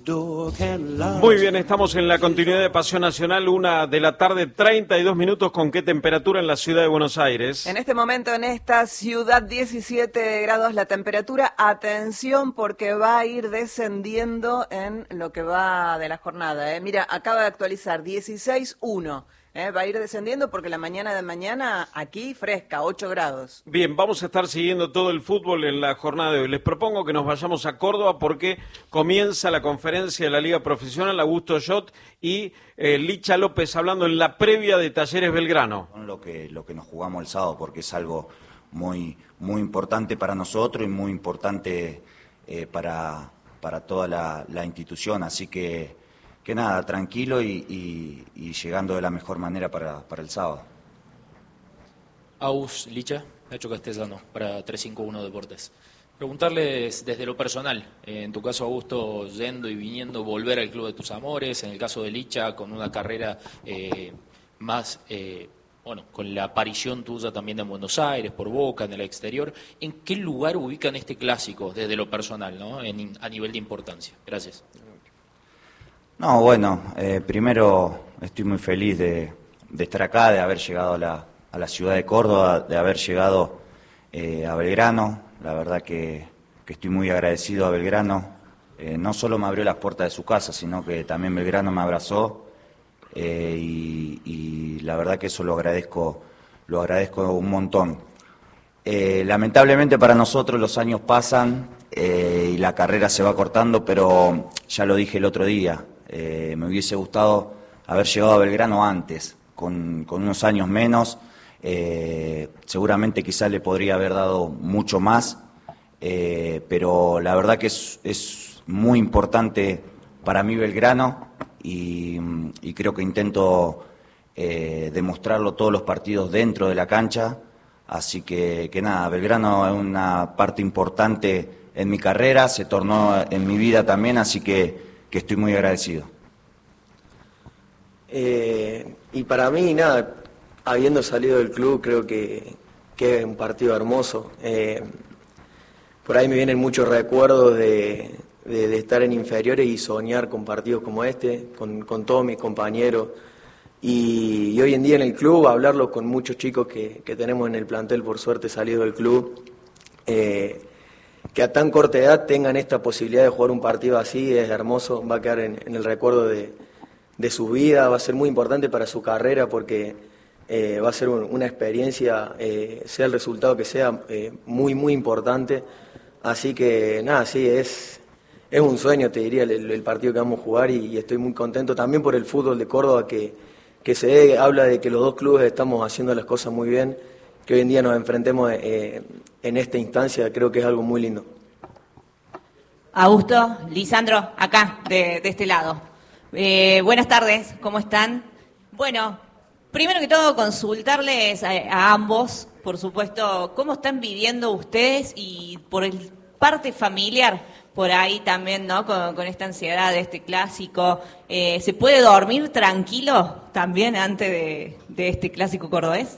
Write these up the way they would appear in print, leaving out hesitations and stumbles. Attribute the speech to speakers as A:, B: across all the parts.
A: Muy bien, estamos en la continuidad de Pasión Nacional, 1:00 p.m, 32 minutos. ¿Con qué temperatura en la ciudad de Buenos Aires?
B: En este momento, en esta ciudad, 17 grados la temperatura. Atención, porque va a ir descendiendo en lo que va de la jornada. Mira, acaba de actualizar 16,1. Va a ir descendiendo porque la mañana de mañana aquí fresca, 8 grados.
A: Bien, vamos a estar siguiendo todo el fútbol en la jornada de hoy. Les propongo que nos vayamos a Córdoba porque comienza la conferencia de la Liga Profesional. Augusto Jott y Licha López hablando en la previa de Talleres Belgrano.
C: Lo que nos jugamos el sábado, porque es algo muy importante para nosotros y muy importante para toda la institución, así que nada, tranquilo y llegando de la mejor manera para el sábado.
D: Aus, Licha, Nacho Castellano, para 351 Deportes. Preguntarles desde lo personal, en tu caso, Augusto, yendo y viniendo, volver al club de tus amores, en el caso de Licha, con una carrera más, con la aparición tuya también en Buenos Aires, por Boca, en el exterior, ¿en qué lugar ubican este clásico desde lo personal, ¿no? A nivel de importancia? Gracias.
C: No, bueno, primero estoy muy feliz de estar acá, de haber llegado a la ciudad de Córdoba, de haber llegado a Belgrano. La verdad que estoy muy agradecido a Belgrano. No solo me abrió las puertas de su casa, sino que también Belgrano me abrazó y la verdad que eso lo agradezco un montón. Lamentablemente para nosotros los años pasan y la carrera se va cortando, pero ya lo dije el otro día. Me hubiese gustado haber llegado a Belgrano antes, con unos años menos, seguramente quizás le podría haber dado mucho más, pero la verdad que es muy importante para mí Belgrano y creo que intento demostrarlo todos los partidos dentro de la cancha, así que nada, Belgrano es una parte importante en mi carrera, se tornó en mi vida también, así que estoy muy agradecido.
E: Y para mí, nada, habiendo salido del club, creo que es un partido hermoso. Por ahí me vienen muchos recuerdos de estar en inferiores y soñar con partidos como este, con todos mis compañeros. Y hoy en día en el club, hablarlo con muchos chicos que tenemos en el plantel, por suerte salido del club, que a tan corta edad tengan esta posibilidad de jugar un partido así, es hermoso, va a quedar en el recuerdo de su vida, va a ser muy importante para su carrera porque va a ser una experiencia, sea el resultado que sea, muy importante. Así que nada, sí, es un sueño, te diría, el partido que vamos a jugar y estoy muy contento también por el fútbol de Córdoba que habla de que los dos clubes estamos haciendo las cosas muy bien, que hoy en día nos enfrentemos en esta instancia, creo que es algo muy lindo.
F: Augusto, Lisandro, acá, de este lado. Buenas tardes, ¿cómo están? Bueno, primero que todo consultarles a ambos, por supuesto, cómo están viviendo ustedes y por el parte familiar, por ahí también, ¿no? Con esta ansiedad de este clásico. ¿Se puede dormir tranquilo también antes de este clásico cordobés?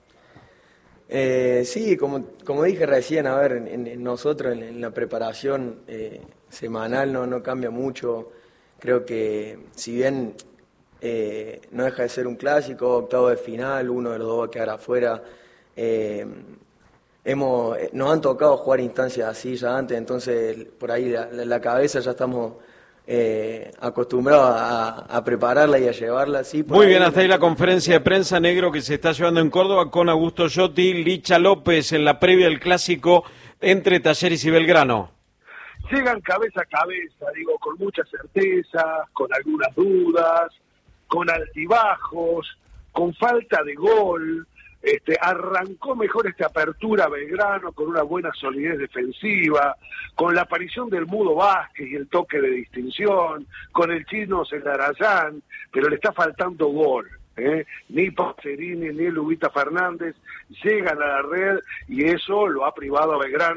E: Sí, como dije recién, a ver, en nosotros en la preparación semanal no cambia mucho. Creo que si bien no deja de ser un clásico, octavo de final, uno de los dos va a quedar afuera, nos han tocado jugar instancias así ya antes, entonces por ahí la cabeza ya estamos acostumbrados a prepararla y a llevarla. Sí,
A: muy bien, hasta ahí la conferencia de prensa, Negro, que se está llevando en Córdoba con Augusto Jott y Licha López en la previa del clásico entre Talleres y Belgrano.
G: Llegan cabeza a cabeza, digo, con mucha certeza, con algunas dudas, con altibajos, con falta de gol. Arrancó mejor esta apertura Belgrano con una buena solidez defensiva, con la aparición del Mudo Vázquez y el toque de distinción, con el chino Celarayán, pero le está faltando gol. Ni Pacerini ni Lubita Fernández llegan a la red y eso lo ha privado a Belgrano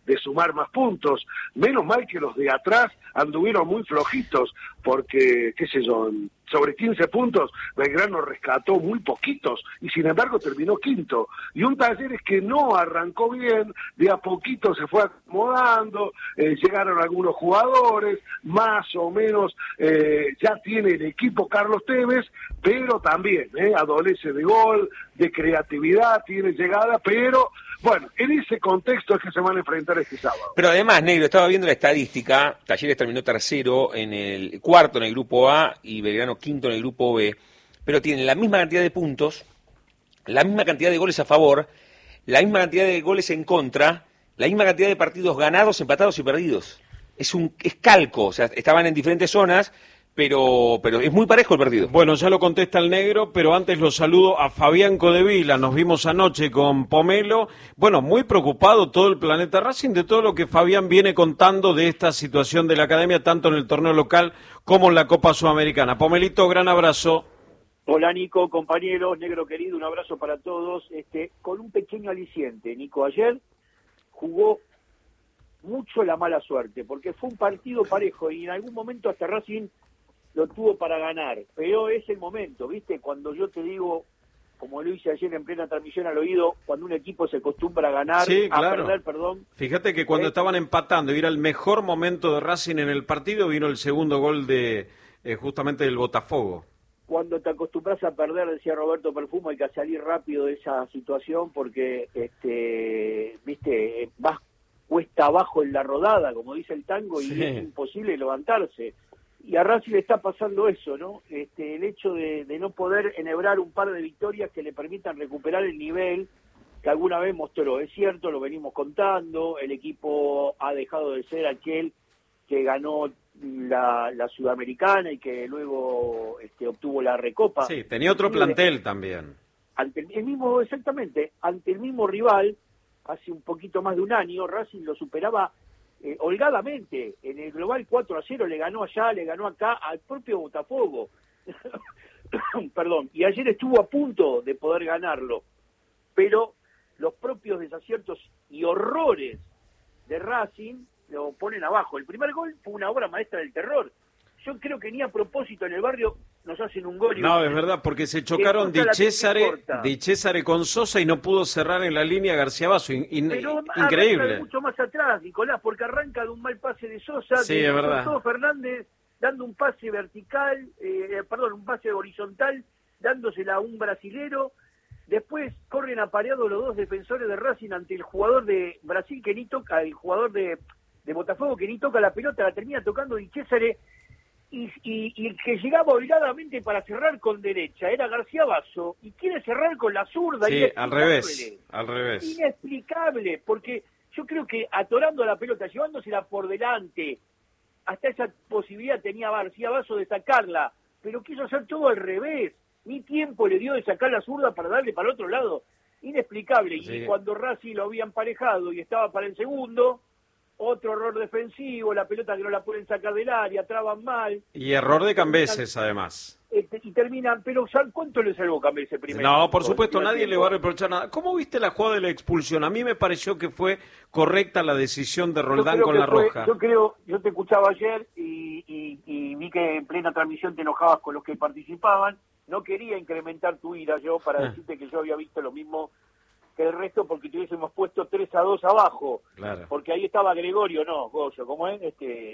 G: de sumar más puntos. Menos mal que los de atrás anduvieron muy flojitos, porque, qué sé yo, sobre 15 puntos Belgrano rescató muy poquitos y sin embargo terminó quinto. Y un Talleres que no arrancó bien, de a poquito se fue acomodando, llegaron algunos jugadores, más o menos ya tiene el equipo Carlos Tevez, pero también adolece de gol, de creatividad, tiene llegada, pero bueno, en ese contexto es que se van a enfrentar este sábado.
H: Pero además, Negro, estaba viendo la estadística, Talleres terminó tercero en el cuarto en el grupo A y Belgrano quinto en el grupo B, pero tienen la misma cantidad de puntos, la misma cantidad de goles a favor, la misma cantidad de goles en contra, la misma cantidad de partidos ganados, empatados y perdidos. Es calco, o sea, estaban en diferentes zonas, pero es muy parejo el partido.
A: Bueno, ya lo contesta el Negro, pero antes lo saludo a Fabián Codevila. Nos vimos anoche con Pomelo. Bueno, muy preocupado todo el planeta Racing de todo lo que Fabián viene contando de esta situación de la academia, tanto en el torneo local como en la Copa Sudamericana. Pomelito, gran abrazo.
I: Hola Nico, compañeros, Negro querido, un abrazo para todos. Con un pequeño aliciente, Nico, ayer jugó mucho la mala suerte, porque fue un partido parejo y en algún momento hasta Racing lo tuvo para ganar, pero es el momento, ¿viste? Cuando yo te digo, como lo hice ayer en plena transmisión al oído, cuando un equipo se acostumbra a ganar,
A: sí, claro.
I: a perder, perdón.
A: Fíjate que cuando estaban empatando y era el mejor momento de Racing en el partido, vino el segundo gol de justamente del Botafogo.
I: Cuando te acostumbras a perder, decía Roberto Perfumo, hay que salir rápido de esa situación porque, ¿viste? Vas cuesta abajo en la rodada, como dice el tango, y es imposible levantarse. Y a Racing le está pasando eso, ¿no? El hecho de no poder enhebrar un par de victorias que le permitan recuperar el nivel que alguna vez mostró. Es cierto, lo venimos contando, el equipo ha dejado de ser aquel que ganó la Sudamericana y que luego obtuvo la Recopa.
A: Sí, tenía otro plantel también.
I: Ante el mismo, exactamente, ante el mismo rival, hace un poquito más de un año, Racing lo superaba holgadamente. En el global 4-0 le ganó allá, le ganó acá al propio Botafogo. Perdón, y ayer estuvo a punto de poder ganarlo, pero los propios desaciertos y horrores de Racing lo ponen abajo. El primer gol fue una obra maestra del terror. Yo creo que ni a propósito en el barrio nos hacen un gol.
A: No, es verdad, porque se chocaron Di Cesare con Sosa y no pudo cerrar en la línea García Basso. Increíble.
I: Mucho más atrás, Nicolás, porque arranca de un mal pase de Sosa,
A: sí, es verdad.
I: Todo Fernández dando un pase vertical, un pase horizontal, dándosela a un brasilero. Después corren apareados los dos defensores de Racing ante el jugador de Brasil que ni toca, el jugador de Botafogo que ni toca la pelota, la termina tocando Di Cesare. Y el que llegaba holgadamente para cerrar con derecha era García Basso y quiere cerrar con la zurda.
A: Sí, al revés.
I: Inexplicable, porque yo creo que atorando la pelota, llevándosela por delante, hasta esa posibilidad tenía García Basso de sacarla, pero quiso hacer todo al revés, ni tiempo le dio de sacar la zurda para darle para el otro lado. Inexplicable, sí. Y cuando Racing lo había emparejado y estaba para el segundo, otro error defensivo, la pelota que no la pueden sacar del área, traban mal.
A: Y error de Cambeses, además.
I: Y terminan, pero ¿cuánto le salvó Cambeses primero?
A: No, por supuesto, nadie le va a reprochar nada. ¿Cómo viste la jugada de la expulsión? A mí me pareció que fue correcta la decisión de Roldán con la roja.
I: Yo te escuchaba ayer y vi que en plena transmisión te enojabas con los que participaban. No quería incrementar tu ira yo para decirte que yo había visto lo mismo que el resto porque te hubiésemos puesto 3-2 abajo.
A: Claro.
I: Porque ahí estaba Gregorio, no, Goyo, ¿cómo es?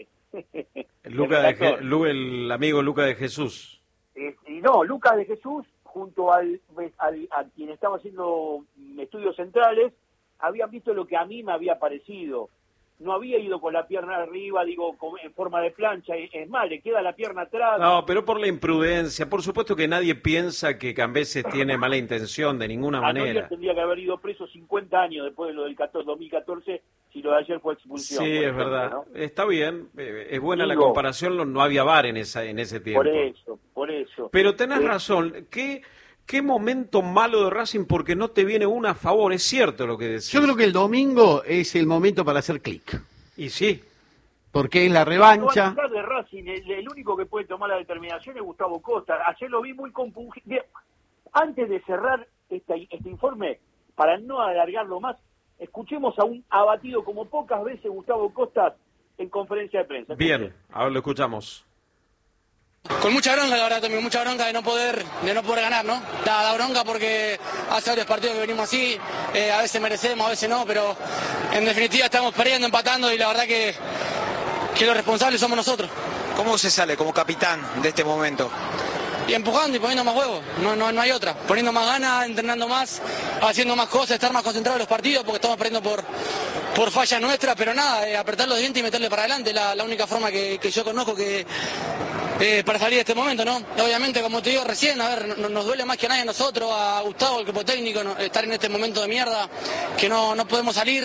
A: El amigo Luca de Jesús.
I: Lucas de Jesús, junto a quien estaba haciendo estudios centrales, habían visto lo que a mí me había parecido. No había ido con la pierna arriba, en forma de plancha, es más, le queda la pierna atrás.
A: No, pero por la imprudencia, por supuesto que nadie piensa que Cambeses tiene mala intención de ninguna manera.
I: Tendría que haber ido preso 50 años después de lo del 2014, si lo de ayer fue expulsión.
A: Sí, es verdad, ¿no? Está bien, es buena la comparación, no había VAR en ese tiempo.
I: Por eso.
A: Pero tenés razón, ¿Qué momento malo de Racing porque no te viene una a favor? Es cierto lo que decís.
J: Yo creo que el domingo es el momento para hacer clic.
A: Y sí.
J: Porque es la revancha.
I: No, de Racing, el único que puede tomar la determinación es Gustavo Costa. Ayer lo vi muy compungido. Antes de cerrar este informe, para no alargarlo más, Escuchemos a un abatido como pocas veces Gustavo Costas en conferencia de prensa.
A: Bien, ahora lo escuchamos.
K: Con mucha bronca, la verdad, Tommy, mucha bronca de no poder ganar, ¿no? Da bronca porque hace varios partidos que venimos así, a veces merecemos, a veces no, pero en definitiva estamos perdiendo, empatando y la verdad que los responsables somos nosotros.
L: ¿Cómo se sale como capitán de este momento?
K: Y empujando y poniendo más huevos, no hay otra. Poniendo más ganas, entrenando más, haciendo más cosas, estar más concentrados en los partidos porque estamos perdiendo por fallas nuestras, pero nada, apretar los dientes y meterle para adelante, la única forma que yo conozco que para salir de este momento, ¿no? Obviamente, como te digo recién, a ver, nos duele más que a nadie a nosotros, a Gustavo, el cuerpo técnico, estar en este momento de mierda, que no podemos salir,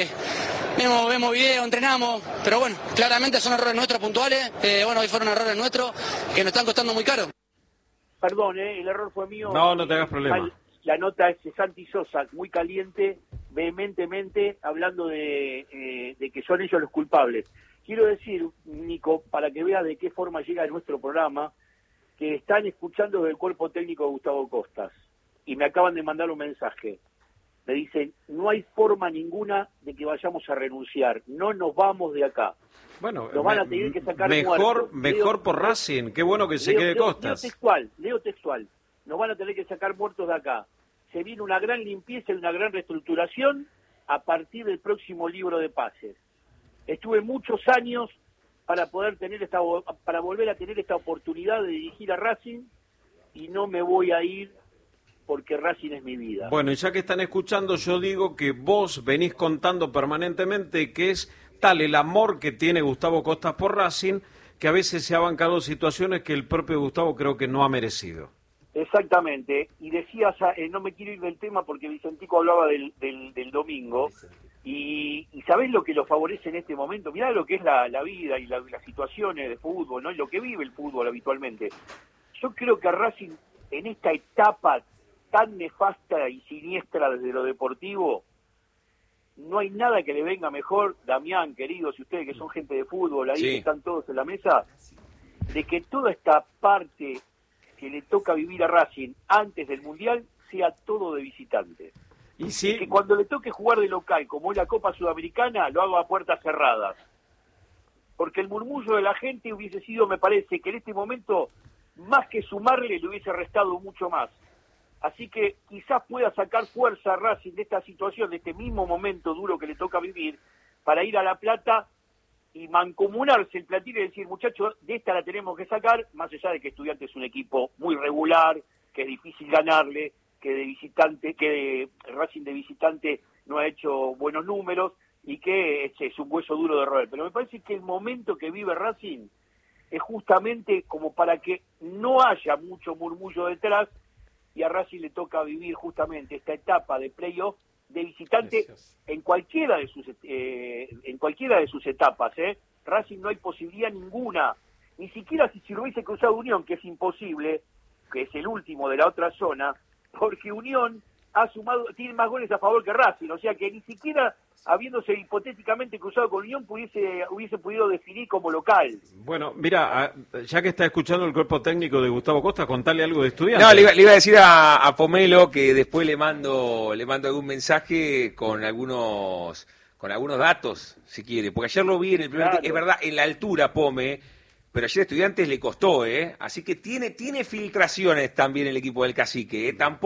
K: vemos video, entrenamos, pero bueno, claramente son errores nuestros puntuales, bueno, hoy fueron errores nuestros que nos están costando muy caro.
I: Perdón, el error fue mío.
A: No te hagas problema.
I: La nota es de Santi Sosa, muy caliente, vehementemente, hablando de que son ellos los culpables. Quiero decir, Nico, para que veas de qué forma llega a nuestro programa, que están escuchando del cuerpo técnico de Gustavo Costas. Y me acaban de mandar un mensaje. Me dicen, no hay forma ninguna de que vayamos a renunciar. No nos vamos de acá.
A: Bueno,
I: nos van a tener que sacar
A: mejor por Racing. Qué bueno que se quede Costas.
I: Leo textual. Nos van a tener que sacar muertos de acá. Se viene una gran limpieza y una gran reestructuración a partir del próximo libro de pases. Estuve muchos años para volver a tener esta oportunidad de dirigir a Racing y no me voy a ir porque Racing es mi vida.
A: Bueno, y ya que están escuchando, yo digo que vos venís contando permanentemente que es tal el amor que tiene Gustavo Costas por Racing que a veces se ha bancado situaciones que el propio Gustavo creo que no ha merecido.
I: Exactamente, y decías, no me quiero ir del tema porque Vicentico hablaba del domingo, y ¿sabés lo que lo favorece en este momento? Mirá lo que es la vida y las situaciones de fútbol, ¿no? Y lo que vive el fútbol habitualmente. Yo creo que a Racing, en esta etapa tan nefasta y siniestra desde lo deportivo, no hay nada que le venga mejor, Damián, queridos, y ustedes que son gente de fútbol, ahí que están todos en la mesa, de que toda esta parte que le toca vivir a Racing antes del Mundial sea todo de visitante. Y que cuando le toque jugar de local, como es la Copa Sudamericana, lo haga a puertas cerradas. Porque el murmullo de la gente hubiese sido, me parece, que en este momento, más que sumarle, le hubiese restado mucho más. Así que quizás pueda sacar fuerza a Racing de esta situación, de este mismo momento duro que le toca vivir, para ir a La Plata y mancomunarse el plantel y decir, muchachos, de esta la tenemos que sacar, más allá de que Estudiantes es un equipo muy regular, que es difícil ganarle, que Racing de visitante no ha hecho buenos números y que es un hueso duro de roer. Pero me parece que el momento que vive Racing es justamente como para que no haya mucho murmullo detrás y a Racing le toca vivir justamente esta etapa de playoff de visitante en cualquiera de sus etapas, Racing no hay posibilidad ninguna, ni siquiera si lo hubiese cruzado Unión, que es imposible, que es el último de la otra zona, porque Unión tiene más goles a favor que Racing, o sea que ni siquiera habiéndose hipotéticamente cruzado con Unión hubiese podido definir como local.
A: Bueno, mira, ya que está escuchando el cuerpo técnico de Gustavo Costa, contale algo de Estudiantes.
H: No, le iba a decir a Pomelo que después le mando algún mensaje con algunos datos, si quiere, porque ayer lo vi en el primer es verdad, en la altura, Pome, pero ayer Estudiantes le costó, así que tiene filtraciones también el equipo del Cacique, tampoco